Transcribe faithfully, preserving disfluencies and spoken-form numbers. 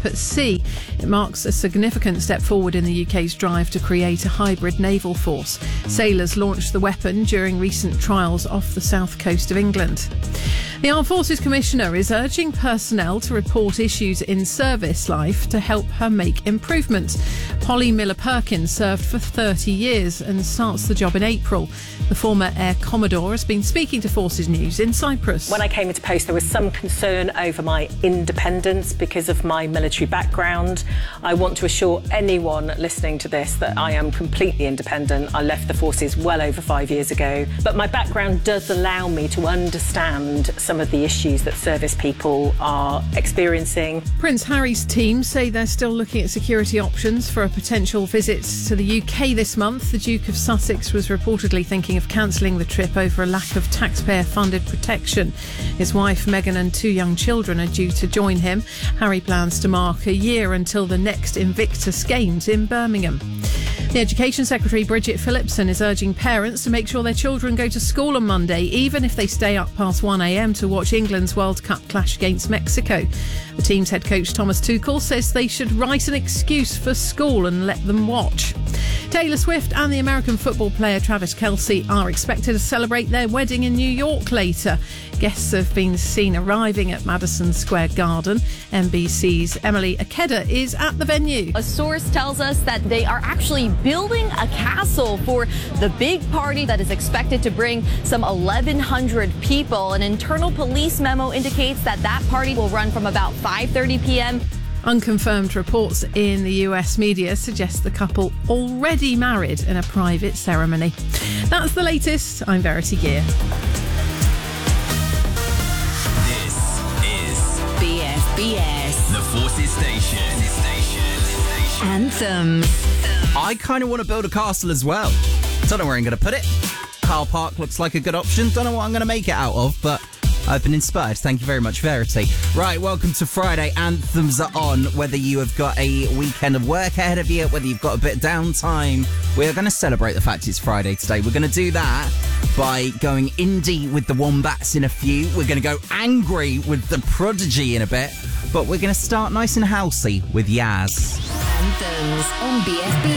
ship at sea. It marks a significant step forward in the U K's drive to create a hybrid naval force. Sailors launched the weapon during recent trials off the south coast of England. The Armed Forces Commissioner is urging personnel to report issues in service life to help her make improvements. Polly Miller-Perkins served for thirty years and starts the job in April. The former Air Commodore has been speaking to Forces News in Cyprus. When I came into post, there was some concern over my independence because of my military background. I want to assure anyone listening to this that I am completely independent. I left the forces well over five years ago, but my background does allow me to understand some of the issues that service people are experiencing. Prince Harry's team say they're still looking at security options for a potential visit to the U K this month. The Duke of Sussex was reportedly thinking of cancelling the trip over a lack of taxpayer-funded protection. His wife Meghan and two young children are due to join him. Harry plans to mark a year until the next Invictus Games in Birmingham. The Education Secretary Bridget Phillipson is urging parents to make sure their children go to school on Monday, even if they stay up past one a.m. to watch England's World Cup clash against Mexico. The team's head coach Thomas Tuchel says they should write an excuse for school and let them watch. Taylor Swift and the American football player Travis Kelce are expected to celebrate their wedding in New York later. Guests have been seen arriving at Madison Square Garden. N B C's Emily Akeda is at the venue. A source tells us that they are actually building a castle for the big party that is expected to bring some eleven hundred people. An internal police memo indicates that that party will run from about five thirty p.m. Unconfirmed reports in the U S media suggest the couple already married in a private ceremony. That's the latest. I'm Verity Gear. This is B F B S, the Forces Station. Anthems. I kind of want to build a castle as well. Don't know where I'm going to put it. Car park looks like a good option. Don't know what I'm going to make it out of, but I've been inspired. Thank you very much, Verity. Right, welcome to Friday. Anthems are on. Whether you have got a weekend of work ahead of you, whether you've got a bit of downtime, we're going to celebrate the fact it's Friday today. We're going to do that by going indie with the Wombats in a few. We're going to go angry with the Prodigy in a bit. But we're going to start nice and housey with Yaz. Anthems on B F B.